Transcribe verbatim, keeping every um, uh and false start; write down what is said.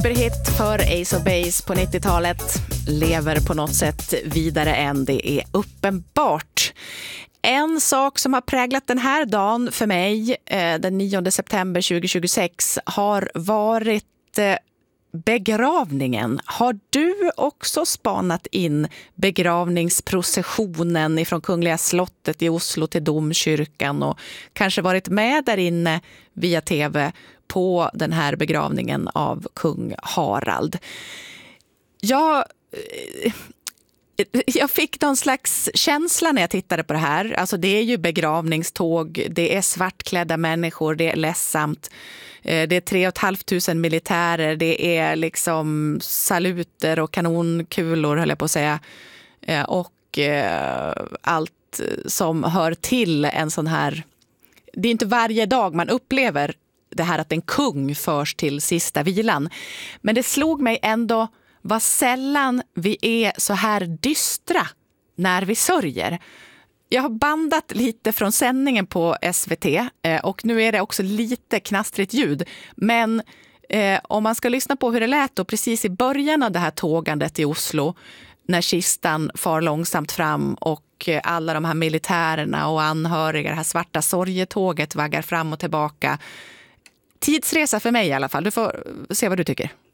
superhit för Ace of Base på nittiotalet lever på något sätt vidare än, det är uppenbart. En sak som har präglat den här dagen för mig, den nionde september tjugohundratjugosex, har varit begravningen. Har du också spanat in begravningsprocessionen ifrån Kungliga slottet i Oslo till domkyrkan och kanske varit med där inne via tv på den här begravningen av kung Harald? Jag, jag fick någon slags känsla när jag tittade på det här. Alltså det är ju begravningståg, det är svartklädda människor, det är ledsamt. Det är tre och ett halvt tusen militärer, det är liksom saluter och kanonkulor höll jag på att säga. Och allt som hör till en sån här... Det är inte varje dag man upplever det här att en kung förs till sista vilan. Men det slog mig ändå vad sällan vi är så här dystra när vi sörjer. Jag har bandat lite från sändningen på S V T och nu är det också lite knastrigt ljud. Men eh, om man ska lyssna på hur det lät då precis i början av det här tågandet i Oslo, när kistan far långsamt fram och alla de här militärerna och anhöriga, det här svarta sorgetåget vaggar fram och tillbaka. Tidsresa för mig i alla fall. Du får se vad du tycker.